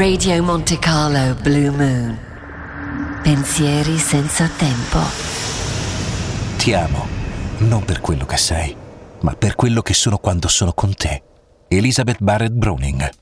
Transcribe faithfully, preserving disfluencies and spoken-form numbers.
Radio Monte Carlo Blue Moon. Pensieri senza tempo. Ti amo, non per quello che sei, ma per quello che sono quando sono con te. Elizabeth Barrett Browning.